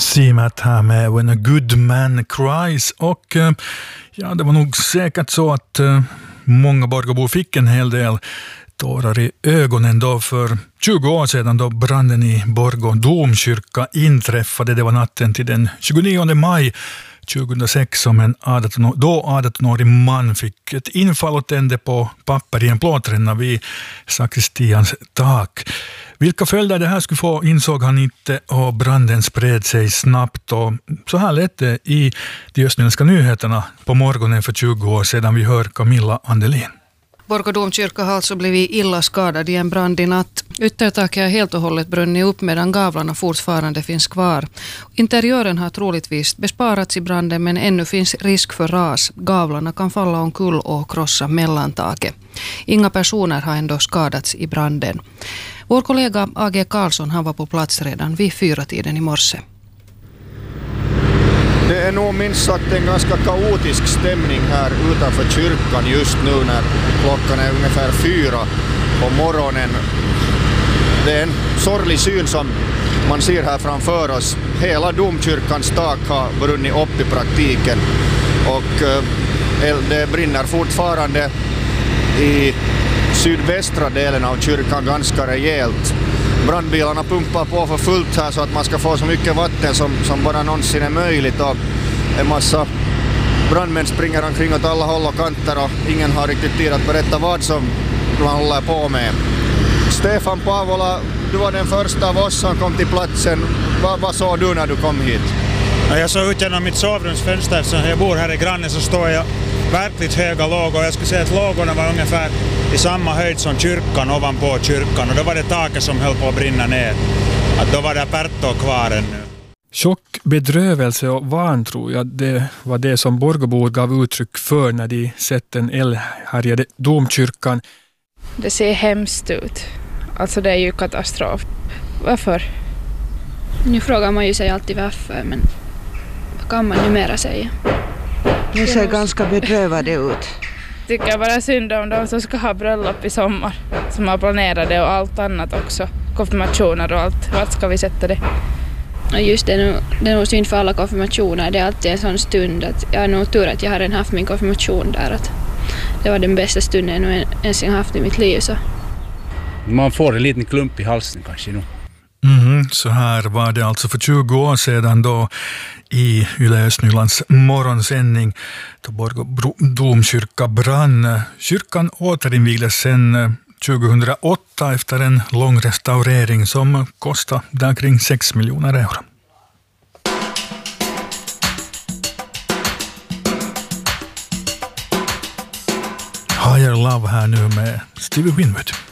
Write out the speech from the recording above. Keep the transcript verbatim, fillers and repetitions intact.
Simat här med When a Good Man Cries, och ja, det var nog säkert så att många Borgåbor fick en hel del tårar i ögonen då för tjugo år sedan, då branden i Borgå domkyrka inträffade. Det var natten till den tjugonionde maj tjugohundrasex som en arton, då arton-årig man fick ett infall och tände på papper i en plåtränna vid sakristians tak. Vilka följder det här skulle få insåg han inte, och branden spred sig snabbt. Och så här lät det i de östnyländska nyheterna på morgonen för tjugo år sedan. Vi hör Camilla Andelin. Borgå domkyrka har alltså blivit illa skadad i en brand i natt. Yttertaket har helt och hållet brunnit upp medan gavlarna fortfarande finns kvar. Interiören har troligtvis besparats i branden, men ännu finns risk för ras. Gavlarna kan falla omkull och krossa mellantaket. Inga personer har ändå skadats i branden. Vår kollega A G Karlsson, han var på plats redan vid fyra tiden i morse. Det är nog minst sagt en ganska kaotisk stämning här utanför kyrkan just nu när klockan är ungefär fyra på morgonen. Det är en sorglig syn som man ser här framför oss. Hela domkyrkans tak har brunnit upp i praktiken, och det brinner fortfarande i sydvästra delen av kyrkan ganska rejält. Brandbilarna pumpar på för fullt här så att man ska få så mycket vatten som, som bara någonsin är möjligt, och en massa brandmän springer omkring åt alla håll och kanter, och ingen har riktigt tid att berätta vad som man håller på med. Stefan Paavola, du var den första av oss som kom till platsen. Vad, vad såg du när du kom hit? Jag såg ut genom mitt sovrumsfönster, eftersom jag bor här i grannen så står jag verkligt höga lågor. Jag skulle säga att lågorna var ungefär i samma höjd som kyrkan ovanpå kyrkan, och då var det taket som höll på att brinna ner. Att då var det Pertto kvar ännu. Chock, bedrövelse och vantro, ja, det var det som Borgåbor gav uttryck för när de sett den eldhärjade domkyrkan. Det ser hemskt ut. Alltså det är ju katastrof. Varför? Nu frågar man ju sig alltid varför, men vad kan man numera säga? Det ser ganska bedrövade ut. Tycker jag bara synd om de som ska ha bröllop i sommar, som har planerat det och allt annat också. Konfirmationer och allt. Vart ska vi sätta det? Och just det, nu, det är nog synd för alla konfirmationer. Det är alltid en sån stund att jag har nog tur att jag har redan haft min konfirmation där. Att det var den bästa stunden jag ens haft i mitt liv. Så. Man får en liten klump i halsen kanske nu. Mm, så här var det alltså för tjugo år sedan då i Yle Östnylands morgonsändning då Borgå domkyrka brann. Kyrkan återinvigdes sedan tjugohundraåtta efter en lång restaurering som kostade där kring sex miljoner euro. Higher Love här nu med Stevie Winwood.